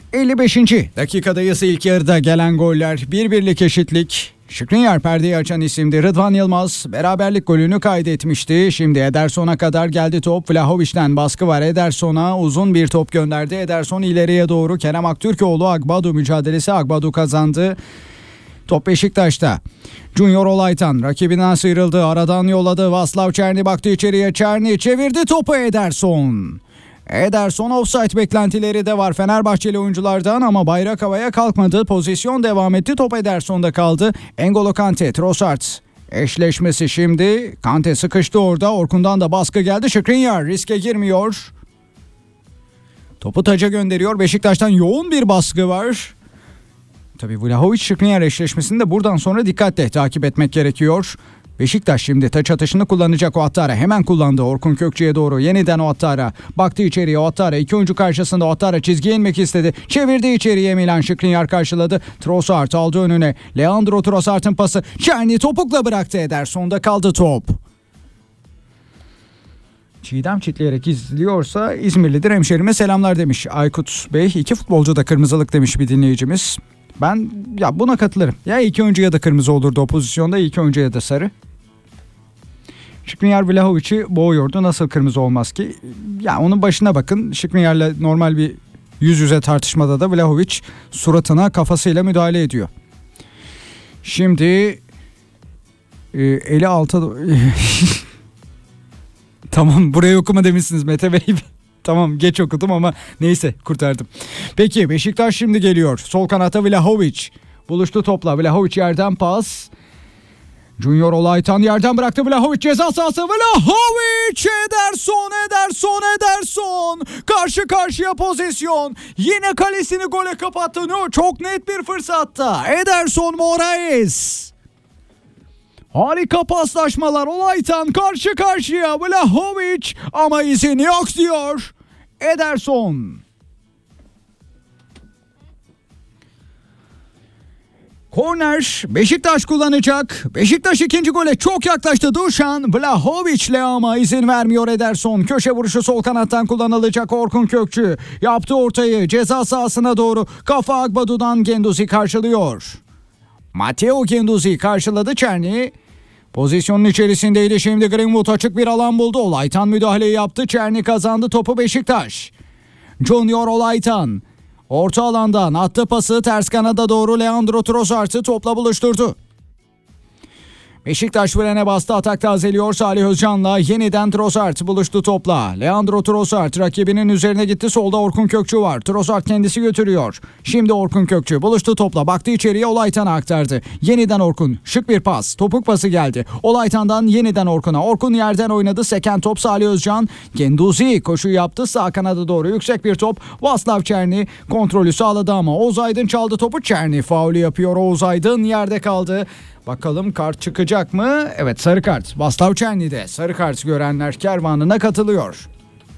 55. dakikadayız. İlk yarıda gelen goller 1-1'lik eşitlik. Skriniar perdeyi açan isimdi. Rıdvan Yılmaz beraberlik golünü kaydetmişti. Şimdi Ederson'a kadar geldi top. Vlahovic'ten baskı var. Ederson'a uzun bir top gönderdi. Ederson ileriye doğru. Kerem Aktürkoğlu Agbadu mücadelesi. Agbadu kazandı. Top Beşiktaş'ta. Junior Olaytan rakibinden sıyrıldı. Aradan yolladı. Vaslav Çerni baktı içeriye. Çerni çevirdi topu Ederson. Ederson offside beklentileri de var Fenerbahçeli oyunculardan ama bayrak havaya kalkmadı. Pozisyon devam etti. Top Ederson'da kaldı. N'Golo Kante, Trossard eşleşmesi şimdi. Kante sıkıştı orada. Orkun'dan da baskı geldi. Skriniar riske girmiyor. Topu taca gönderiyor. Beşiktaş'tan yoğun bir baskı var. Tabii Vlahovic-Skriniar eşleşmesini de buradan sonra dikkatle takip etmek gerekiyor. Beşiktaş şimdi taç atışını kullanacak. Ouattara hemen kullandı Orkun Kökçü'ye doğru. Yeniden Ouattara baktı içeriye. Ouattara iki oyuncu karşısında. Ouattara çizgiye inmek istedi. Çevirdi içeriye. Milan Skriniar karşıladı. Trossard aldı önüne. Leandro Trossard'ın pası. Çerni topukla bıraktı. Ederson'da kaldı top. Çiğdem çitleyerek izliyorsa İzmirlidir hemşerime selamlar demiş Aykut Bey. İki futbolcu da kırmızılık demiş bir dinleyicimiz. Ben ya buna katılırım. Ya iki oyuncu ya da kırmızı olurdu o pozisyonda. İki oyuncu ya da sarı. Skriniar Vlahovic'i boğuyordu. Nasıl kırmızı olmaz ki? Ya onun başına bakın. Skriniar'la normal bir yüz yüze tartışmada da Vlahovic suratına kafasıyla müdahale ediyor. Şimdi eli alta tamam burayı okuma demişsiniz Mete Bey. Tamam geç okudum ama neyse kurtardım. Peki Beşiktaş şimdi geliyor. Sol kanata Vlahovic. Buluştu topla. Vlahovic yerden pas. Junior Olaytan yerden bıraktı. Vlahovic ceza sahası. Vlahovic! Ederson! Karşı karşıya pozisyon. Yine kalesini gole kapattı. Çok net bir fırsatta. Ederson Moraes. Harika paslaşmalar. Olaytan karşı karşıya. Vlahovic ama izin yok diyor Ederson. Korner Beşiktaş kullanacak. Beşiktaş ikinci gole çok yaklaştı. Dušan Vlahovic'le ama izin vermiyor Ederson. Köşe vuruşu sol kanattan kullanılacak. Orkun Kökçü yaptı ortayı ceza sahasına doğru. Kafa Agbadu'dan Guendouzi karşılıyor. Matteo Guendouzi karşıladı Çerni. Pozisyonun içerisindeydi şimdi Greenwood açık bir alan buldu. Olaytan müdahaleyi yaptı. Çerni kazandı topu Beşiktaş. Junior Olaytan orta alandan attı pası ters kanada doğru Leandro Trossard'ı topla buluşturdu. Beşiktaş frene bastı, atak tazeliyor Salih Özcan'la. Yeniden Trossard buluştu topla. Leandro Trossard rakibinin üzerine gitti. Solda Orkun Kökçü var. Trossard kendisi götürüyor. Şimdi Orkun Kökçü buluştu topla. Baktı içeriye, Olaytan'a aktardı. Yeniden Orkun. Şık bir pas. Topuk pası geldi. Olaytan'dan yeniden Orkun'a. Orkun yerden oynadı. Seken top Salih Özcan. Guendouzi koşu yaptı. Sağ kanada doğru yüksek bir top. Vaslav Çerni kontrolü sağladı ama Oğuz Aydın çaldı topu. Çerni faulü yapıyor. Oğuz Aydın yerde kaldı. Bakalım kart çıkacak mı? Evet, sarı kart. Vaslav Çerni'de sarı kart görenler kervanına katılıyor.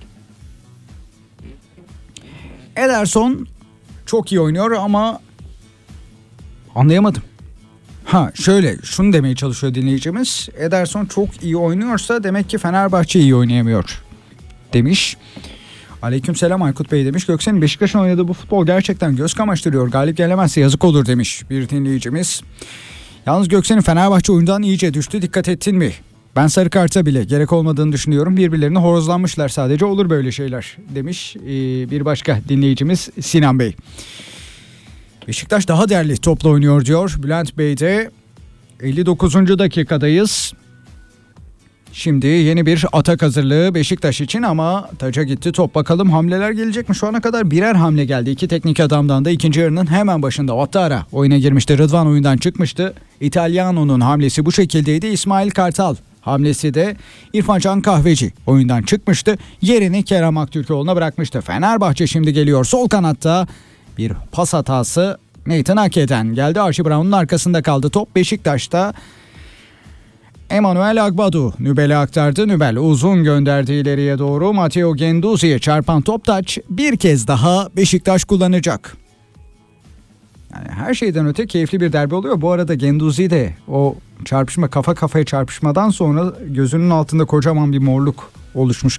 Ederson çok iyi oynuyor ama anlayamadım. Şöyle şunu demeye çalışıyor dinleyicimiz. Ederson çok iyi oynuyorsa demek ki Fenerbahçe iyi oynayamıyor demiş. Aleykümselam Aykut Bey demiş. Göksel'in Beşiktaş'ın oynadığı bu futbol gerçekten göz kamaştırıyor. Galip gelemezse yazık olur demiş bir dinleyicimiz. Yalnız Göksel'in Fenerbahçe oyundan iyice düştü. Dikkat ettin mi? Ben sarı karta bile gerek olmadığını düşünüyorum. Birbirlerine horozlanmışlar sadece. Olur böyle şeyler demiş bir başka dinleyicimiz Sinan Bey. Beşiktaş daha değerli topla oynuyor diyor Bülent Bey de. 59. dakikadayız. Şimdi yeni bir atak hazırlığı Beşiktaş için ama taca gitti top. Bakalım hamleler gelecek mi? Şu ana kadar birer hamle geldi. İki teknik adamdan da ikinci yarının hemen başında Ouattara oyuna girmişti. Rıdvan oyundan çıkmıştı. İtalyano'nun hamlesi bu şekildeydi. İsmail Kartal hamlesi de İrfan Can Kahveci oyundan çıkmıştı. Yerini Kerem Aktürkoğlu'na bırakmıştı. Fenerbahçe şimdi geliyor. Sol kanatta bir pas hatası Nathan Ake'den geldi. Archie Brown'un arkasında kaldı. Top Beşiktaş'ta. Emmanuel Agbadu Nübel'e aktardı. Nübel uzun gönderdi ileriye doğru. Matteo Guendouzi'ye çarpan top taç bir kez daha Beşiktaş kullanacak. Yani her şeyden öte keyifli bir derbi oluyor. Bu arada Guendouzi de o çarpışma, kafa kafaya çarpışmadan sonra gözünün altında kocaman bir morluk oluşmuş